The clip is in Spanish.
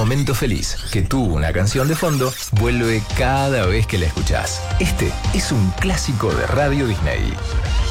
momento feliz que tuvo una canción de fondo vuelve cada vez que la escuchás. Este es un clásico de Radio Disney.